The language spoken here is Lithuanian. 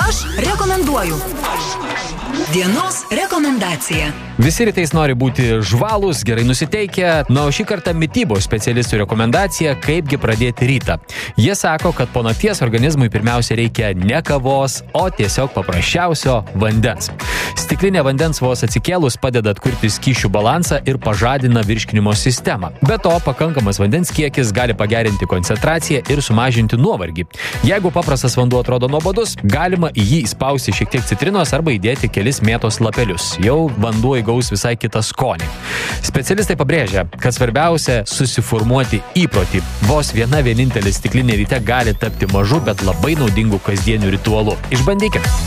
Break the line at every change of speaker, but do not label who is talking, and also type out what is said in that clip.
Aš rekomenduoju. Dienos rekomendacija.
Visi rytais nori būti žvalūs, gerai nusiteikę, o šį kartą mitybos specialistų rekomendacija, kaipgi pradėti rytą. Jie sako, kad po nakties organizmui pirmiausia reikia ne kavos, o tiesiog paprasčiausio vandens. Stiklinė vandens vos atsikėlus padeda atkurti skysčių balansą ir pažadina virškinimo sistemą. Be to, pakankamas vandens kiekis gali pagerinti koncentraciją ir sumažinti nuovargį. Jeigu paprastas vanduo atrodo nuobodus, galima į jį įspausti šiek tiek citrinos arba įdėti kelis mėtos lapelius. Jau vanduo įgaus visai kitą skonį. Specialistai pabrėžia, kad svarbiausia susiformuoti įprotį. Vos viena vienintelė stiklinė ryte gali tapti mažu, bet labai naudingu kasdieniu ritualu. Išbandykit.